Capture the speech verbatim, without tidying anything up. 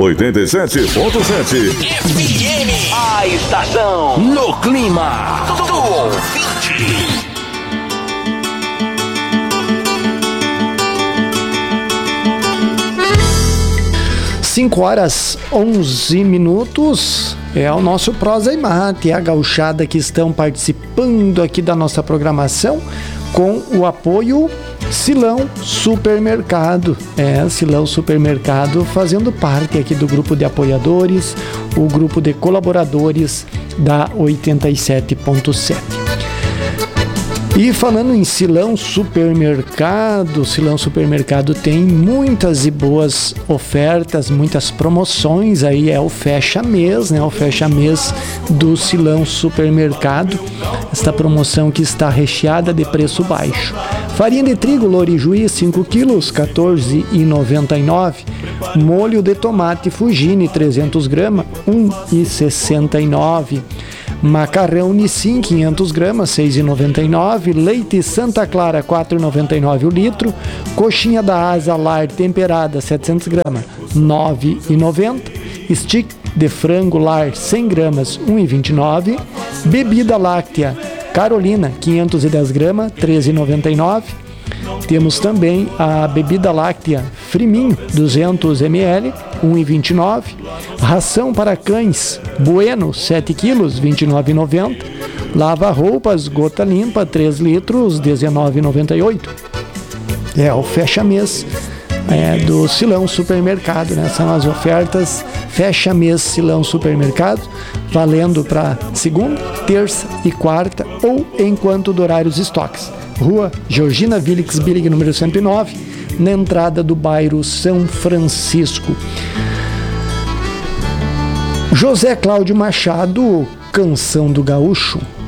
oitenta e sete ponto sete. F M, a estação no clima do ouvinte. cinco horas onze minutos é o nosso Prosa e Mate, a gauchada que estão participando aqui da nossa programação com o apoio Silão Supermercado. É, Silão Supermercado fazendo parte aqui do grupo de apoiadores, o grupo de colaboradores da oitenta e sete ponto sete. E falando em Silão Supermercado, Silão Supermercado tem muitas e boas ofertas, muitas promoções, aí é o fecha-mês, né? O fecha-mês do Silão Supermercado, esta promoção que está recheada de preço baixo. Farinha de trigo Louro Juiz, cinco quilos, quatorze reais e noventa e nove centavos. Molho de tomate Fugini, trezentos gramas, um real e sessenta e nove centavos. Macarrão Nissin, quinhentos gramas, seis reais e noventa e nove centavos. Leite Santa Clara, quatro reais e noventa e nove centavos o litro. Coxinha da Asa Lar temperada, setecentos gramas, nove reais e noventa centavos. Stick de frango lar, cem gramas, um real e vinte e nove centavos. Bebida láctea Carolina, quinhentos e dez gramas, treze reais e noventa e nove centavos. Temos também a bebida láctea Friminho, duzentos mililitros, um real e vinte e nove centavos. Ração para cães Bueno, sete quilos, vinte e nove reais e noventa centavos. Lava roupas Gota Limpa, três litros, dezenove reais e noventa e oito centavos. É o fecha-mês é, do Silão Supermercado, né? São as ofertas fecha-mês Silão Supermercado, valendo para segunda, terça e quarta ou enquanto durar os estoques. Rua Georgina Vilix Billig, número cento e nove, na entrada do bairro São Francisco. José Cláudio Machado, Canção do Gaúcho.